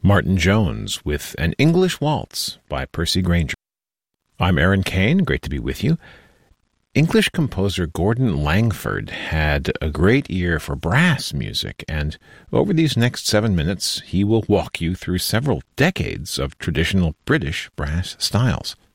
Martin Jones with An English Waltz by Percy Grainger. I'm Aaron Kane, great to be with you. English composer Gordon Langford had a great ear for brass music, and over these next 7 minutes, he will walk you through several decades of traditional British brass styles.